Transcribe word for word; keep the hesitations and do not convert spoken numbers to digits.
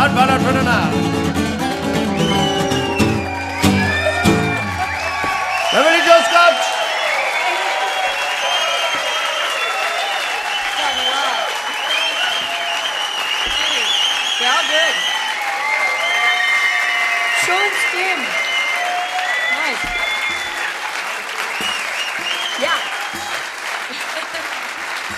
Ballard, Ballard für den Arsch. Beverly Joe Scott. Y'all good.